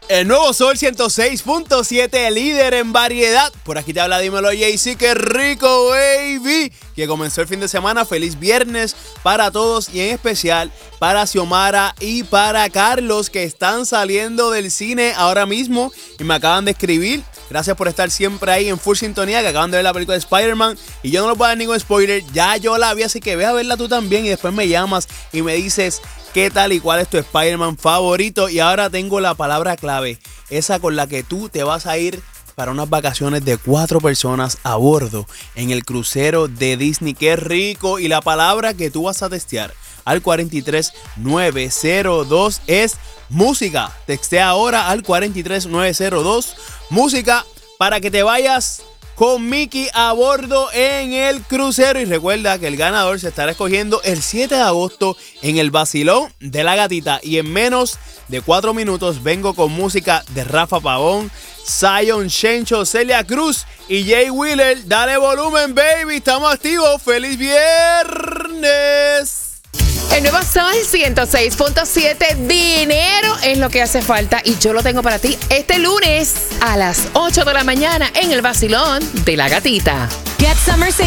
El nuevo Sol 106.7, líder en variedad. Por aquí te habla Dímelo Jay-Z, qué rico, baby. Que comenzó el fin de semana. Feliz viernes para todos y en especial para Xiomara y para Carlos, que están saliendo del cine ahora mismo y me acaban de escribir. Gracias por estar siempre ahí en full sintonía, que acaban de ver la película de Spider-Man y yo no les voy a dar ningún spoiler. Ya yo la vi, así que ve a verla tú también y después me llamas y me dices qué tal y cuál es tu Spider-Man favorito. Y ahora tengo la palabra clave, esa con la que tú te vas a ir para unas vacaciones de 4 personas a bordo en el crucero de Disney. ¡Qué rico! Y la palabra que tú vas a testear al 43902 es música. Textea ahora al 43902 música para que te vayas con Mickey a bordo en el crucero. Y recuerda que el ganador se estará escogiendo el 7 de agosto en el Vacilón de la Gatita. Y en menos de 4 minutos vengo con música de Rafa Pavón, Zion, Chencho, Celia Cruz y Jay Wheeler. Dale volumen, baby, estamos activos. ¡Feliz viernes! El nuevo Sol 106.7, dinero es lo que hace falta y yo lo tengo para ti este lunes a las 8 de la mañana en el Vacilón de la Gatita. Get Summer Savings